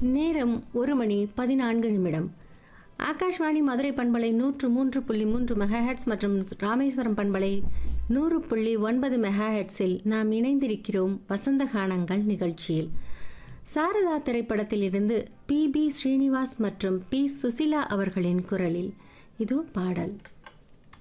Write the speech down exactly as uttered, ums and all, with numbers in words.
நேரம் ஒரு மணி பதினான்கு நிமிடம். ஆகாஷ்வாணி மதுரை பண்பலை நூற்று மூன்று புள்ளி மூன்று மெகாஹெட்ஸ் மற்றும் ராமேஸ்வரம் பண்பலை நூறு புள்ளி ஒன்பது மெகாஹெட்ஸில் நாம் இணைந்திருக்கிறோம் வசந்த கானங்கள் நிகழ்ச்சியில். சாரதா திரைப்படத்தில் இருந்து பி பி ஸ்ரீனிவாஸ் மற்றும் பி சுசிலா அவர்களின் குரலில் இதோ பாடல்.